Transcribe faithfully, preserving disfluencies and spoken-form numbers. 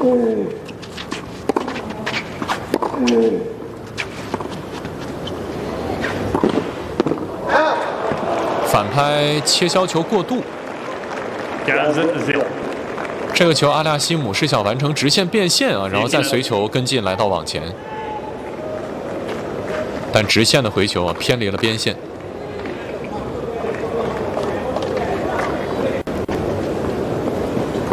反拍切削球过度，这个球阿纳西姆是想完成直线变线啊，然后再随球跟进来到网前，但直线的回球啊偏离了边线。